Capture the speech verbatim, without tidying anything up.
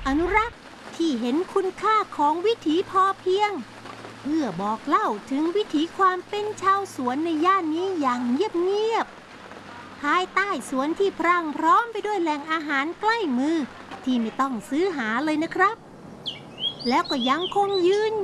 อนุรักษ์ที่เห็นคุณค่าของวิถีพอเพียงเพื่อบอกเล่าถึงวิถีความเป็นชาวสวนในย่านนี้อย่างเงียบๆภายใต้สวนที่พรั่งพร้อมไปด้วยแหล่งอาหารใกล้มือที่ไม่ต้องซื้อหาเลยนะครับแล้วก็ยังคงยืน